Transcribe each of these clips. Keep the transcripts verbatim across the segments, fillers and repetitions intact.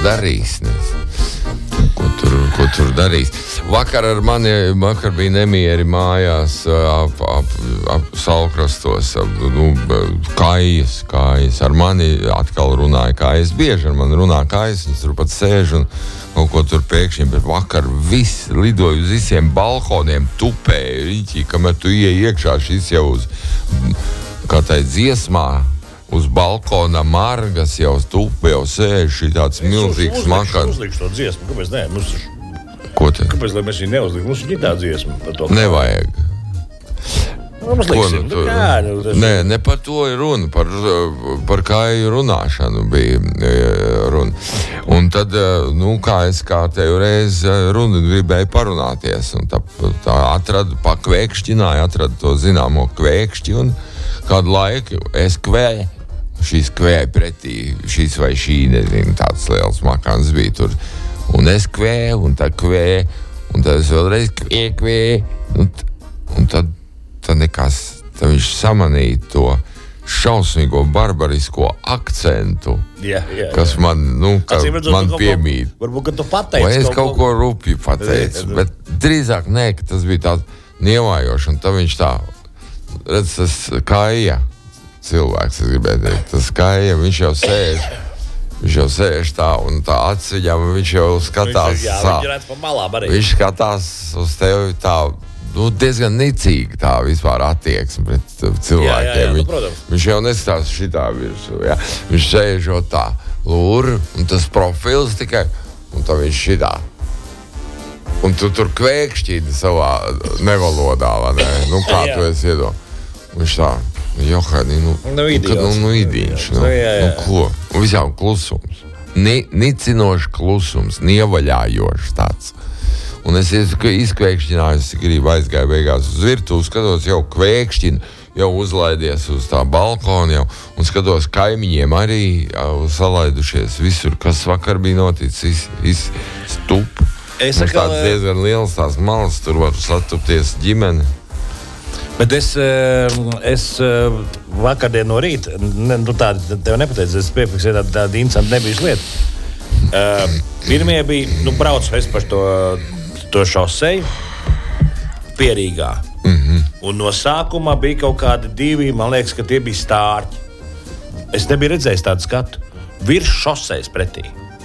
darīs. Ko tur, ko tur darīs. Vakar ar mani, vakar bija nemieri mājās ap, ap, ap Salkrastos, ap, nu, kājas, kājas. Ar mani atkal runāja kājas, bieži ar mani runā kājas, viņas tur pat sēž un kaut ko tur pēkšņi, bet vakar viss lidoja uz visiem balkoniem, tupēja riņķī, kamēr tu ieej iekšā, šis jau uz, kā tai dziesmā, uz balkona margas jau tupe, jau sēž šī tāds milzīgs makans. Es uzlikšu to dziesmu, kāpēc ne? Mums ir... Ko te? Kāpēc, lai mēs viņu neuzliktu? Mums ir ģitā dziesma par to. Nevajag. Mums liksim, nu, tu, kā, nu, tas... Nē, ne par to ir runa, par, par kāju runāšanu bija runa. Un tad, nu, kā es kārtēju reizi runu gribēju parunāties, un tā, tā atradu, pakvēkšķināju, atradu to zināmo kvēkšķi, un kādu laiku es kvēju, šīs kvēja pretī, šīs vai šī, nezinu, tāds liels makans bija tur, un es kvēju, un tā kvēju, un tad es vēlreiz kvēju, kvēju, un, un tad tad nekas, tad viņš samanīja to šausmīgo barbarisko akcentu, jā, jā, jā. kas man, nu, ka Acīm, man tu piemīt. Varbūt, ka tu pateici. Vai es kaut, kaut ko rupju pateicu, jā, bet drīzāk nē, ka tas bija tāds nievājošs, un tad viņš tā, redz, tas kāja cilvēks, es gribēju teikt, tas kāja, viņš jau sēž, viņš jau sēž tā, un tā aciņām, viņš jau skatās, viņš, jā, tā, viņš redz pa malām arī. Viņš skatās uz tevi tā, nu, diezgan nicīgi tā vispār attieksme pret cilvēkiem. Jā, jā, jā, nu, Viņ, viņš jau neskatās šitā virsū, jā. Viņš sēžot tā, lūr, un tas profils tikai, un tā viņš šitā. Un tu tur kvēkšķīdi savā nevalodā, vai ne? Nu, kā tu esi iedo. Viņš tā, Johani, nu, nu, kad, nu, nu idīņš, nu, nu, jā, jā. nu, ko? Un visām klusums. Ni, nicinošs klusums, nievaļājošs tāds. Un es izkvēkšķināju, es gribu aizgāju beigās uz virtuvi, skatos jau kvēkšķinu, jau uzlaidies uz tā balkona jau, un skatos kaimiņiem arī jau salaidušies visur, kas vakar bija noticis, iz, iz stup. Es Mums tāds diezgan liels tās malas, tur var satupties ģimene. Bet es, es vakardien no rīta, ne, nu tāda tev nepateicu, es piefiksēju tādu, tādu interesantu nebijušu lietu. Uh, pirmie bija, nu braucu es par to, to šoseju Pierīgā. Mm-hmm. Un no sākuma bija kaut kādi divi, man liekas, ka tie bija stārķi. Es nebiju redzējis tādu skatu. Virs šosejas pretī.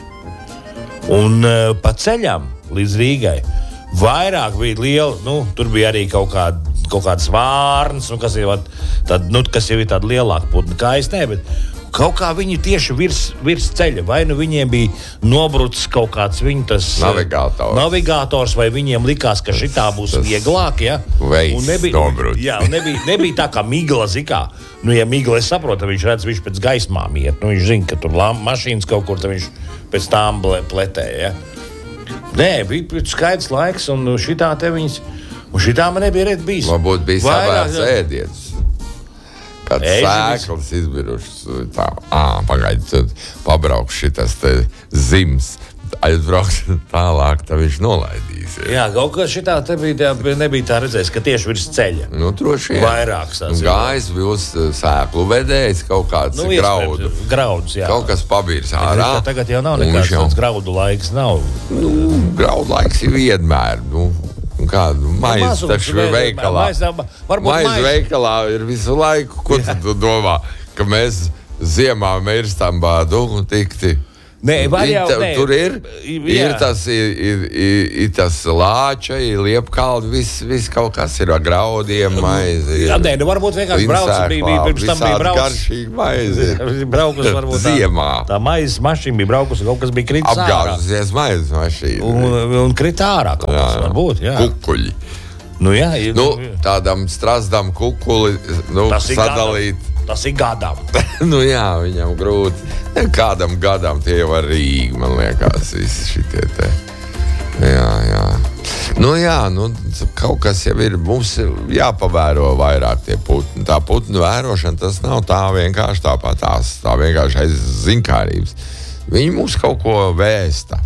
Un uh, pa ceļam līdz Rīgai vairāk bija liela, nu, tur bija arī kaut kāda kaut kādas vārnas, nu, kas, ir, tād, nu, kas jau ir tāda lielāka putna, kā es ne, bet kaut kā viņi tieši virs, virs ceļa, vai nu viņiem bija nobrucis kaut kāds viņu tas navigators, navigators vai viņiem likās, ka šitā būs tas vieglāk, ja? Veids nobrucis. Jā, nebija, nebija tā kā migla, zikā. Nu, ja migla, es saprotu, viņš redz, viņš pēc gaismām iet, nu, viņš zina, ka tur lam, mašīnas kaut kur, tad viņš pēc tām pletē, ja? Nē, bija skaidrs laiks, un šitā te viņas... Un šitā man nebija redz bijis. Varbūt bija savērts ēdiens. Kāds Ēdienis. sēklas izbirušas. Tā, ā, pagaidi, tad pabraukš šitas te zims. Aizbrauks tālāk, tad viņš nolaidīs. Ja. Jā, kaut kā šitā te bija, tā, nebija tā redzējis, ka tieši virs ceļa. Nu, droši vien. Vairāks tās. Gājis bija uz sēklu vedējis kaut kāds nu, graudu. Graudus, jā. Kaut kas pabīrs ārā. Tagad jau nav nekāds jau... graudu laiks, nav. Nu, graudu laiks ir vienmēr, nu. Kādu maizi taču veikalā. Maizi veikalā ir visu laiku. Ko tu domā? Ka mēs ziemā mirstam bādu un tikti. Nē, var jau, ir, nē. Tur ir, ir tas, ir, ir, ir, ir tas lāča, ir liepkalni, viss, viss kaut kas ir ar graudiem, maizi. Jā, nē, nu varbūt vienkārši braucis bija, bija, pirms tam bija braucis. Garšīgi maizi. Braukus varbūt tā. Ziemā. Tā maizes mašīna bija braukus, kaut kas bija kritis ārā. Apgāzusies maizes mašīna. Un, un krit ārā kaut kas jā, varbūt, jā. Kukuļi. Nu jā. Ir, nu, tādam strazdam kukuli, nu, sadalīt. Tas ir gadam. Nu jā, viņam grūti. Kādam gadam tie jau var Rīgi, man liekas, visi šitie te. Jā, jā. Nu jā, nu, kaut kas jau ir, mums ir jāpavēro vairāk tie putni. Tā putnu vērošana, tas nav tā vienkārši tāpat tās, tā vienkārši aiz zinkārības. Viņi mums kaut ko vēsta.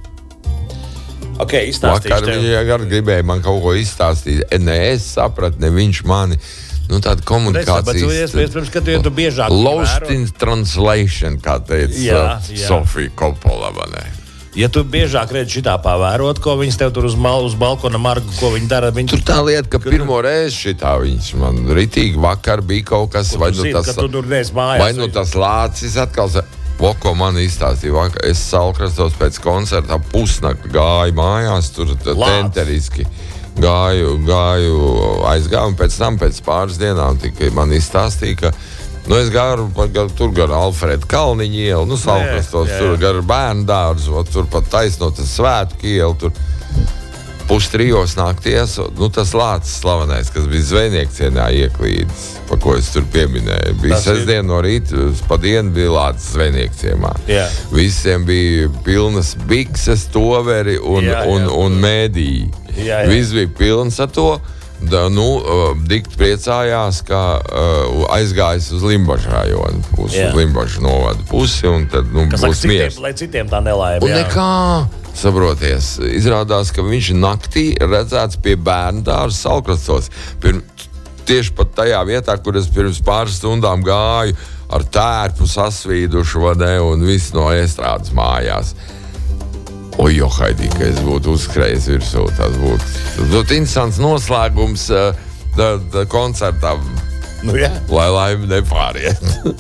Ok, izstāstīšu Vakar tev. Vakar viņi gribēja man kaut ko izstāstīt. Ne, es sapratu, ne viņš mani. nu, tāda komunikācijas... Pirms, kad tu biežāk Lost in translation, kā teica jā, jā. Sofija Coppola, vai ne? Ja tu biežāk redzi šitā pavērot, ko viņas tev tur uz, mal, uz balkona margu, ko viņi dara... Viņi... Tur tā lieta, ka pirmo reizi šitā viņas man ritīgi vakar bija kaut kas... Vai nu, zini, tas, tu tur mājās, vai nu tas lācis atkal... Voko man izstāstīja vakar. Es Salkrastos pēc koncerta pusnakti gāju mājās, tur tenteriski gāju, gāju aizgāju, un pēc tam pēc pāris dienām tikai man izstāstīja, ka nu, es gāju gar, tur gar Alfreda Kalniņa ielu, nu, Salkrastos, tur gar bērnu dārzu, tur pat taisnot Svētku ielu, tur pustrijos nakties, nu, tas lācis slavenais, kas bija Zvejniekciemā ieklīdis, pa ko es tur pieminēju. Bija sestdien no rīta, pa dienu bija lācis Zvejniekciemā. Visiem bija pilnas bikses, toveri un, jā, jā. un, un mēdīji. Jā, jā. Viss bija pilns ar to. Da, nu, Dikt priecājās, ka uh, aizgājis uz Limbažu rajonu pusi, uz Limbažu novadu pusi, un tad, nu, kas būs miers. Lai citiem tā nelaime, un jā. Nekā, saproties, izrādās, ka viņš naktī redzēts pie bērnu dārza Salkrastos. Pirm, tieši pat tajā vietā, kur es pirms pāris stundām gāju ar tērpu sasvīdušu, vadē, un viss no estrādes mājās. Oi, jo, Haidī, ka es būtu uzskrējis virsū, tas būtu, tas būtu interesants noslēgums uh, da, da koncertam, nu, jā. Lai laimi nepāriet.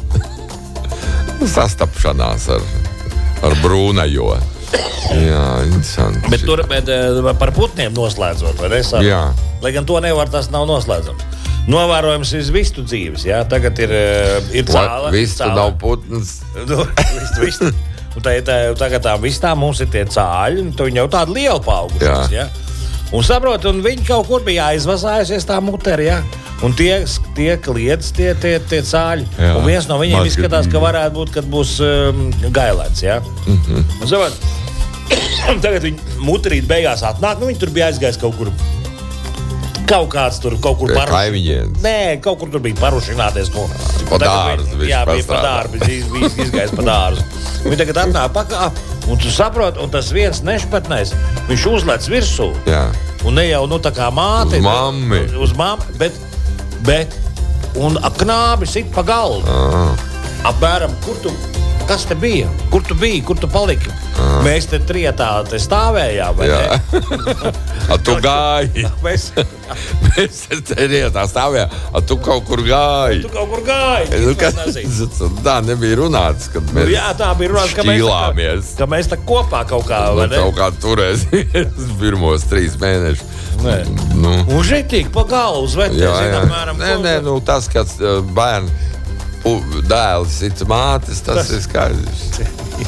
Sastapšanās ar, ar brūnajo. Jā, interesanti. Bet tur bet, par putniem noslēdzot, vai ne? Jā. Lai gan to nevar, tas nav noslēdzams. Novērojams ir vistu dzīves, jā? Tagad ir, ir cāla. Vistu nav putns. vistu, vistu. Un tā, tā, tagad tām vistām mums ir tie cāļi, un viņi jau tādi lieli paaugušies, ja? Un saprot, un viņi kaut kur bija aizvazājusies tā muteri, ja? Un tie, tie kliedz, tie, tie, tie cāļi. Jā. Un viens no viņiem Market. Izskatās, ka varētu būt, kad būs um, gailēts, ja? Mm-hmm. Un saprot, tagad viņi muterīt beigās atnāk, nu viņi tur bija aizgājis kaut kur. Kaut kāds tur kaut kur parušināties. Nē, kaut kur tur bija parušināties. No. Pa dārzu. Jā, bija pa dārzu. Bija izgājis pa dārzu. Viņi tagad atnāk pakāp, un tu saproti, un tas viens nešpatnais, viņš uzlec virsū. Jā. Un ne jau, nu, tā kā māte. Uz mammi. Uz mammi, bet, bet, un knābi sit pa galdu. Ah. Apmēram, kur tu, kas te bija? Kur tu biji? Kur tu paliki? Ah. Mēs te trietā te stāvējām, vai jā. Ne? A tu gāji. Mēs, mēs te trietā stāvējām. A tu kaut kur gāji. Tu kaut kur gāji. Nu, ka, tā nebija runāts, kad mēs nu, jā, tā bija runāts, ka mēs, tā, ka mēs tā kopā kaut kā, vai ne? Kaut kā turēsies pirmos trīs mēnešus. Nē. Nu. Un žitīgi pa galvu uzvetē, zinām, mēram. Nē, nē, nu tas, kad bērni dēlis sit mātes, tas, tas ir skaidrs.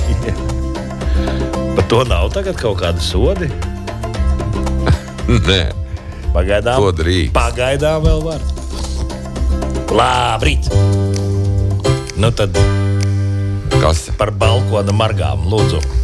Par to nav tagad kaut kāda sodi? Nē. Pagaidām. To drīkst. Pagaidām vēl var. Labrīt. Nu tad. Kas? Par balkona margām, lūdzu.